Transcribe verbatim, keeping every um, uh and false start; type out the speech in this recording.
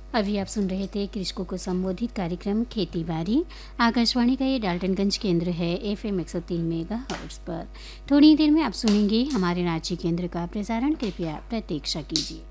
अभी आप सुन रहे थे कृषकों को संबोधित कार्यक्रम खेती बाड़ी। आकाशवाणी का ये डाल्टनगंज केंद्र है एफ एम एक सौ तीन मेगा हर्ट्ज पर। थोड़ी देर में आप सुनेंगे हमारे रांची केंद्र का प्रसारण। कृपया प्रतीक्षा कीजिए।